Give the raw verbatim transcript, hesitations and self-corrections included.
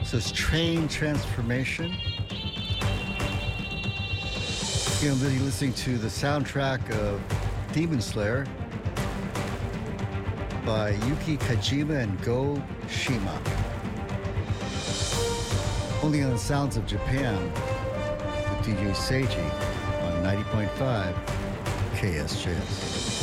So it's Train Transformation. You're going to be listening to the soundtrack of Demon Slayer by Yuki Kajima and Go Shima. Only on Sounds of Japan with D J Seiji on ninety point five K S J S.